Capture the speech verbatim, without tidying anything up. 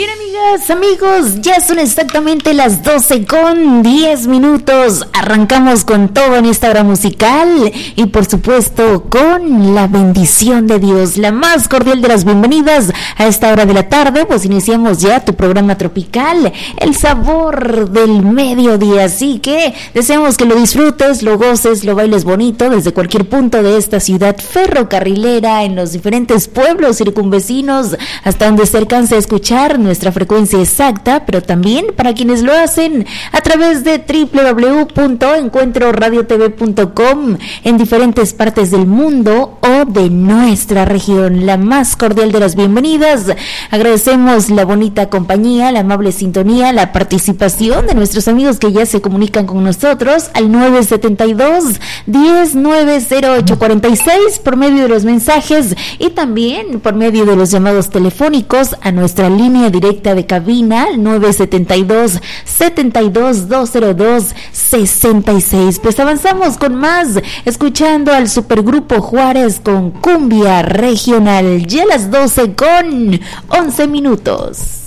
Bien, amigas, amigos, ya son exactamente las doce con diez minutos. Arrancamos con todo en esta hora musical y por supuesto con la bendición de Dios, la más cordial de las bienvenidas a esta hora de la tarde. Pues iniciamos ya tu programa tropical, El Sabor del Mediodía. Así que deseamos que lo disfrutes, lo goces, lo bailes bonito desde cualquier punto de esta ciudad ferrocarrilera, en los diferentes pueblos circunvecinos, hasta donde se alcance a escuchar nuestra frecuencia exacta, pero también para quienes lo hacen a través de doble u doble u doble u punto encuentro radio t v punto com en diferentes partes del mundo o de nuestra región. La más cordial de las bienvenidas. Agradecemos la bonita compañía, la amable sintonía, la participación de nuestros amigos que ya se comunican con nosotros al nueve siete dos, diez, nueve cero ocho cuarenta y seis por medio de los mensajes y también por medio de los llamados telefónicos a nuestra línea directa de cabina nueve siete dos, setenta y dos, doscientos dos, sesenta y seis. Pues avanzamos con más, escuchando al Supergrupo Juárez con Cumbia Regional, ya las doce con once minutos.